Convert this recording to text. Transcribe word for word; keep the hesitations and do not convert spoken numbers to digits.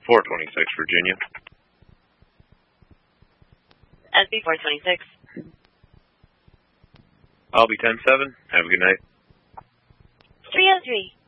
four twenty-six, Virginia. S B four twenty-six. I'll be ten seven. Have a good night. three oh three.